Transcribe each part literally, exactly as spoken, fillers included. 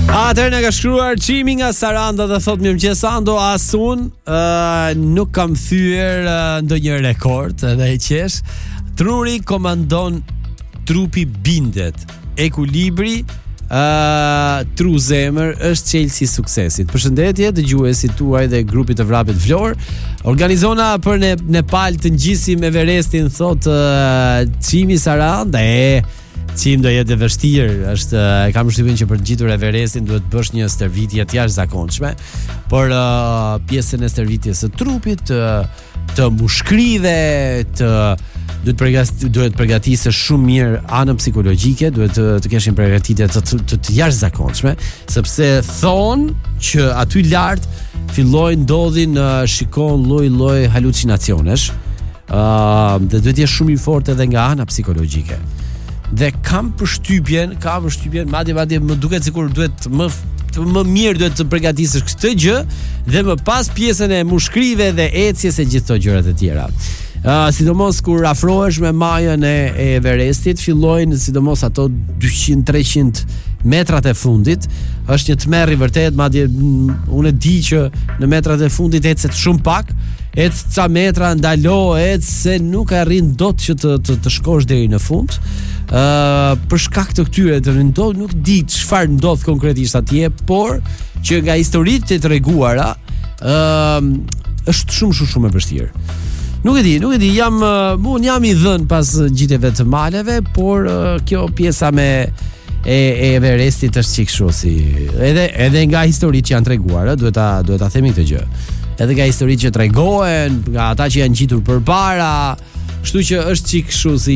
Atëherë na ka shkruar Çimi nga Saranda dhe thot mirëmëngjes Ando, as un uh, nuk kam thyer uh, ndonjë rekord, edhe e qesh. Truri komandon, trupi bindet. Ekuilibri, uh, tru zemër është çelësi i suksesit. Përshëndetje dëgjuesit tuaj dhe grupit të vrapit Vlorë. Organizona për ne, Nepal të ngjisim Everestin, thot uh, Çimi Saranda. E Çim do jetë e vështirë, është e kam përshtypjen që për të ngjitur Everestin duhet të bësh një stërvitje të jashtëzakonshme, por uh, pjesën e stërvitjes së trupit, të, të mushkrive, të duhet përgatitë duhet përgatisësh shumë mirë anën psikologjike, duhet të, të kesh një përgatitje të, të, të, të jashtëzakonshme, sepse thonë që aty lart fillojnë ndodhin uh, shikon lloj-lloj halucinacionesh, uh, dhe duhet të jesh shumë i fortë edhe nga ana psikologjike. Dhe kam përshtypjen, kam përshtypjen, madje madje më duket sikur duhet më më mirë duhet të përgatisësh këtë gjë dhe më pas pjesën e mushkrive dhe ecjes e gjithë këto gjërat e tjera. Uh, sidomos kur afrohesh me majën e, e Everestit, fillojnë sidomos ato dyqind treqind metrat e fundit, është një tmerr i vërtet, madje unë e di që në metrat e fundit ecet shumë pak, ec ca metra, ndalo, ec se nuk arrin dot që të të, të shkosh deri në fund. Ë uh, për shkak të këtyre të ndodh, nuk di çfarë ndodh konkretisht atje, por që nga historitë të treguara, ë uh, është shumë shumë shumë e vështirë. Nuk e di, nuk e di, jam uh, unë jam i dhën pas gjitjeve të maleve, por uh, kjo pjesa me e, e Everestit është çik kështu si edhe edhe nga historitë që janë treguara, duhet ta duhet ta themi këtë gjë. Edhe nga historitë që tregohen, nga ata që janë ngjitur përpara, kështu që është çik kështu si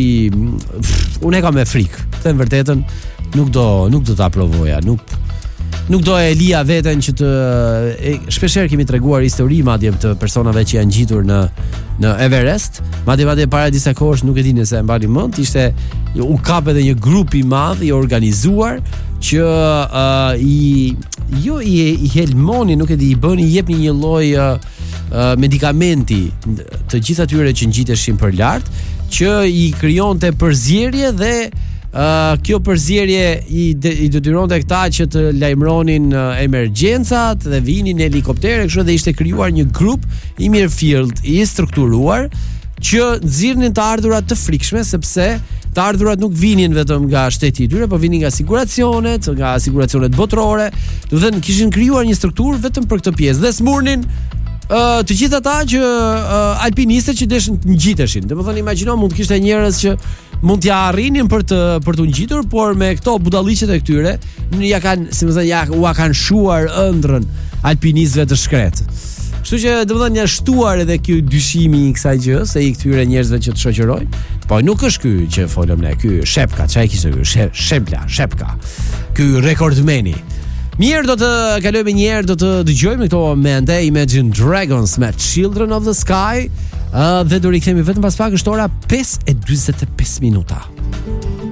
pff, unë e kam me frikë. Them vërtetën, nuk do nuk do ta provoja, nuk nuk do e lija veten që të e, shpeshherë kemi treguar histori madje të personave që janë ngjitur në në Everest, madje madje para disa kohësh, nuk e di nëse e mbani mend, ishte u kap edhe një grup i madh i organizuar që uh, i jo i, i helmoni, nuk e di, i bëni, i jepni një lloj uh, uh, medikamenti të gjithë atyre që ngjiteshin për lart, që i krijonte përzierje dhe Uh, kjo përzierje i, de, i detyronte këta që të lajmëronin uh, emergjencat dhe vinin në helikoptere, kështu dhe ishte krijuar një grup i mirëfillt, i strukturuar, që nxirrnin të ardhurat të frikshme, sepse të ardhurat nuk vinin vetëm nga shteti i tyre, por vinin nga asiguracionet, nga asiguracionet botërore, do të thënë kishin krijuar një strukturë vetëm për këtë pjesë dhe smurnin Uh, të gjithë ata që uh, alpinistët që deshin të ngjiteshin. Domethënë imagjino, mund të kishte njerëz që mund t'ja arrinin për të për të ngjitur, por me këto budalliqet e këtyre, ja kanë, si më thënë, ja u kanë shuar ëndrrën alpinistëve të shkretë. Kështu që domethënë ja shtuar edhe ky dyshimi i kësaj gjë, se i këtyre njerëzve që të shoqërojnë. Po nuk është ky që folëm ne, ky Shepka, çai kishte ky, Shepla, Shepka. Ky rekordmeni. Mirë, do të kalojmë një herë, do të dëgjojmë këto momente Imagine Dragons me Children of the Sky, uh, dhe do rikthehemi vetëm pas pak, është ora pesë e dyzet e pesë minuta.